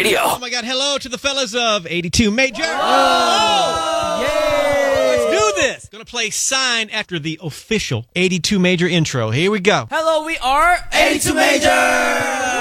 Radio. Oh my God, hello to the fellas of 82 Major. Oh! Let's do this. Gonna play Sign after the official 82 Major intro. Here we go. Hello, we are 82 Major!